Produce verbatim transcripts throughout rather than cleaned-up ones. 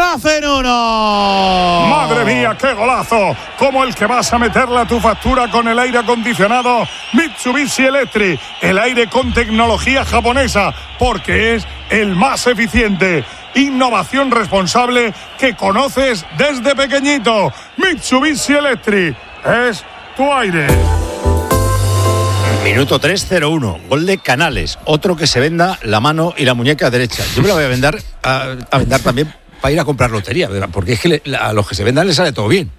Racing uno. ¡Madre mía, qué golazo! Como el que vas a meterle a tu factura con el aire acondicionado Mitsubishi Electric. El aire con tecnología japonesa, porque es el más eficiente. Innovación responsable que conoces desde pequeñito. Mitsubishi Electric es tu aire. Minuto tres cero uno, gol de Canales. Otro que se venda la mano y la muñeca derecha. Yo me la voy a vender, a, a vender también para ir a comprar lotería, porque es que le, a los que se vendan les sale todo bien.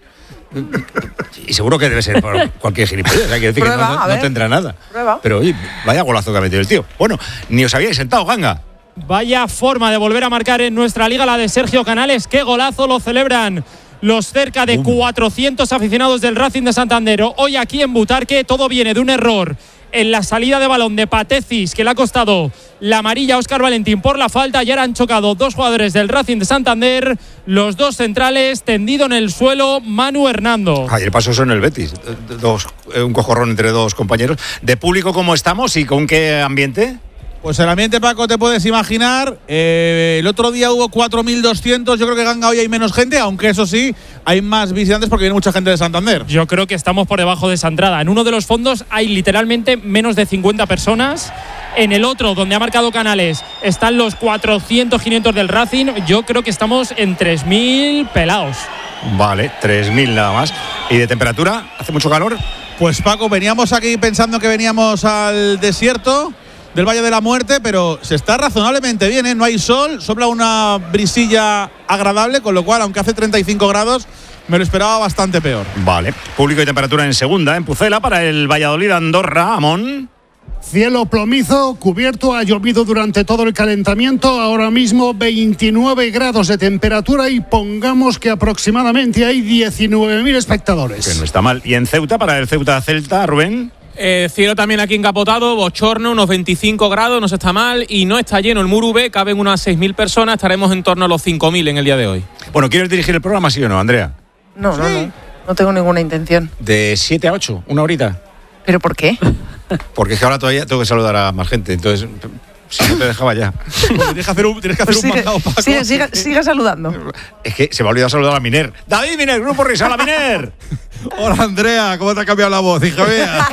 Y seguro que debe ser por cualquier gilipollas. Hay que decir Prueba, que no, no, no tendrá nada. Prueba. Pero oye, vaya golazo que ha metido el tío. Bueno, ni os habíais sentado, ganga. Vaya forma de volver a marcar en nuestra liga la de Sergio Canales. ¡Qué golazo! Lo celebran los cerca de cuatrocientos aficionados del Racing de Santander. Hoy aquí en Butarque todo viene de un error en la salida de balón de Patecis, que le ha costado la amarilla a Óscar Valentín por la falta, y ahora han chocado dos jugadores del Racing de Santander, los dos centrales, tendido en el suelo Manu Hernando. Ayer pasó eso en el Betis, dos, un cojorrón entre dos compañeros. ¿De público cómo estamos y con qué ambiente? Pues el ambiente, Paco, te puedes imaginar. Eh, el otro día hubo cuatro mil doscientos. Yo creo que Ganga hoy hay menos gente, aunque eso sí, hay más visitantes porque viene mucha gente de Santander. Yo creo que estamos por debajo de esa entrada. En uno de los fondos hay literalmente menos de cincuenta personas. En el otro, donde ha marcado Canales, están los cuatrocientos, quinientos del Racing. Yo creo que estamos en tres mil pelados. Vale, tres mil nada más. ¿Y de temperatura? ¿Hace mucho calor? Pues, Paco, veníamos aquí pensando que veníamos al desierto del Valle de la Muerte, pero se está razonablemente bien, ¿eh? No hay sol, sopla una brisilla agradable, con lo cual, aunque hace treinta y cinco grados, me lo esperaba bastante peor. Vale, público y temperatura en segunda, en Pucela, para el Valladolid Andorra, Amón. Cielo plomizo, cubierto, ha llovido durante todo el calentamiento, ahora mismo veintinueve grados de temperatura y pongamos que aproximadamente hay diecinueve mil espectadores. Que no está mal. Y en Ceuta, para el Ceuta Celta, Rubén. Eh, cielo también aquí encapotado, bochorno, unos veinticinco grados, no se está mal y no está lleno el Muru B, caben unas seis mil personas, estaremos en torno a los cinco mil en el día de hoy. Bueno, ¿quieres dirigir el programa, sí o no, Andrea? No, ¿Sí? no, no, no tengo ninguna intención. ¿De siete a ocho? ¿Una horita? ¿Pero por qué? Porque es que ahora todavía tengo que saludar a más gente, entonces si no te dejaba ya. Tienes que hacer un, tienes que hacer pues un sigue, mandado, Paco. Sigue, sigue, sigue saludando. Es que se me ha olvidado saludar a Miner. David Miner, Grupo Risa, hola Miner. Hola Andrea, ¿cómo te ha cambiado la voz, hija mía?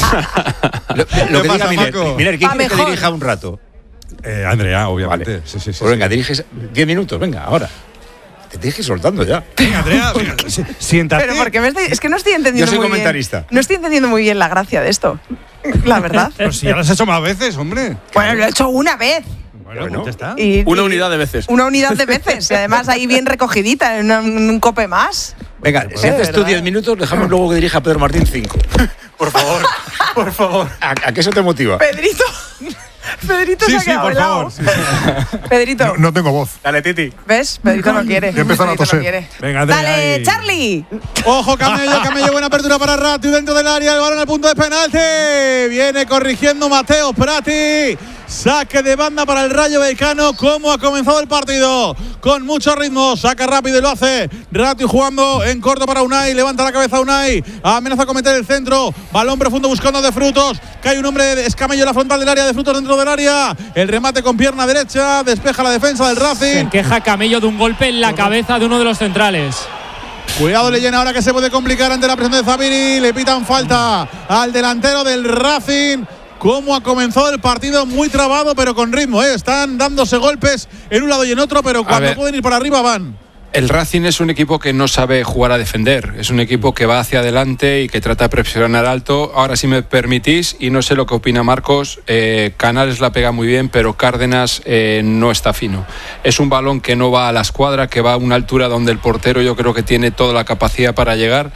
lo, lo que pasa, diga Miner. Paco? Miner, ¿quién quiere que mejor. dirija un rato? Eh, Andrea, obviamente. Vale. Sí, sí, sí, pues venga, sí. diriges diez minutos, venga, ahora. Te tienes que ir soltando ya. Venga, Andrea, siéntate. Pero porque me estoy, es que no estoy entendiendo Yo soy muy comentarista. bien. No estoy entendiendo muy bien la gracia de esto. La verdad. Pero si ya lo has hecho más veces, hombre. Bueno, lo he hecho una vez. Bueno, bueno, ya está. Y, una y, unidad de veces. Una unidad de veces. Y además ahí bien recogidita, en un, un cope más. Venga, si haces tú diez minutos, dejamos luego que dirija Pedro Martín cinco. Por favor, por favor. ¿A, ¿A qué eso te motiva? Pedrito. Pedrito sí, se ha sí, quedado por helado. favor. Sí, sí. Pedrito. No, no tengo voz. Dale, Titi. ¿Ves? Pedrito no quiere. Ya empezaron a Pedrito toser. No quiere. Venga, Andrea, Dale, ahí. Charlie. Ojo, Camello, Camello, buena apertura para Ratti dentro del área, el balón al punto de penalti. Viene corrigiendo Mateo Prati. Saque de banda para el Rayo Vallecano. ¿Cómo ha comenzado el partido? Con mucho ritmo, saca rápido y lo hace. Ratti jugando en corto para Unai. Levanta la cabeza Unai. Amenaza con meter el centro. Balón profundo buscando de Frutos. Cae un hombre, es Camello en la frontal del área, de Frutos dentro del área. El remate con pierna derecha. Despeja la defensa del Racing. Se queja Camello de un golpe en la cabeza de uno de los centrales. Cuidado, le llena ahora que se puede complicar ante la presión de Zabiri. Le pitan falta al delantero del Racing. Cómo ha comenzado el partido, muy trabado pero con ritmo, ¿eh? Están dándose golpes en un lado y en otro, pero cuando pueden ir para arriba van. El Racing es un equipo que no sabe jugar a defender, es un equipo que va hacia adelante y que trata de presionar alto. Ahora, si me permitís, y no sé lo que opina Marcos, eh, Canales la pega muy bien, pero Cárdenas eh, no está fino. Es un balón que no va a la escuadra, que va a una altura donde el portero yo creo que tiene toda la capacidad para llegar.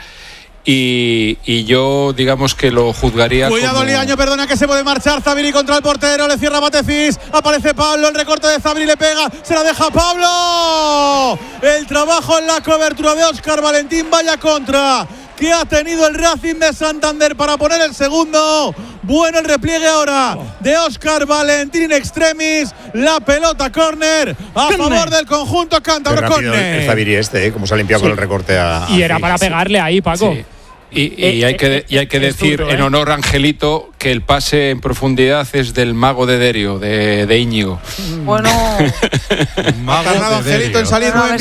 Y, y yo digamos que lo juzgaría. Cuidado como... Liaño, perdona que se puede marchar Zabiri contra el portero, le cierra Batecis, aparece Pablo, el recorte de Zabiri le pega, se la deja Pablo. El trabajo en la cobertura de Óscar Valentín, vaya contra que ha tenido el Racing de Santander para poner el segundo. Bueno el repliegue ahora de Óscar Valentín in extremis, la pelota córner a favor del conjunto cántabro. Córner. El Zabiri este, ¿eh? Como se ha limpiado sí. con el recorte a, a Y era para pegarle ahí, Paco. Sí. Y, y, hay que, y hay que decir, duro, ¿eh? En honor a Angelito, que el pase en profundidad es del mago de Derio, de, de Íñigo. Bueno. Mago de Angelito en salir.